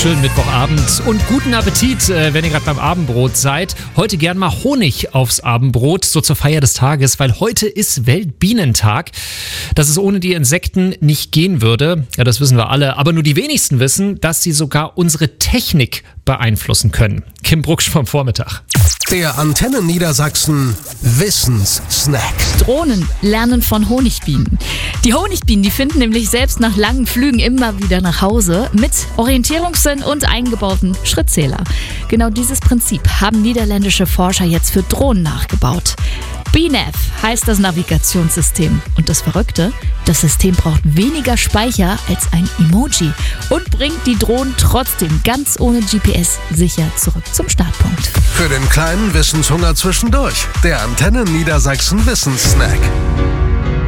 Schönen Mittwochabend und guten Appetit, wenn ihr gerade beim Abendbrot seid. Heute gern mal Honig aufs Abendbrot, so zur Feier des Tages, weil heute ist Weltbienentag. Dass es ohne die Insekten nicht gehen würde, ja, das wissen wir alle. Aber nur die wenigsten wissen, dass sie sogar unsere Technik beeinflussen können. Kim Brucksch vom Vormittag. Der Antenne Niedersachsen Wissenssnack. Drohnen lernen von Honigbienen. Die Honigbienen, die finden nämlich selbst nach langen Flügen immer wieder nach Hause mit Orientierungssinn und eingebauten Schrittzähler. Genau dieses Prinzip haben niederländische Forscher jetzt für Drohnen nachgebaut. BNAV heißt das Navigationssystem. Und das Verrückte, das System braucht weniger Speicher als ein Emoji und bringt die Drohnen trotzdem ganz ohne GPS sicher zurück zum Startpunkt. Für den kleinen Wissenshunger zwischendurch. Der Antenne Niedersachsen Wissenssnack.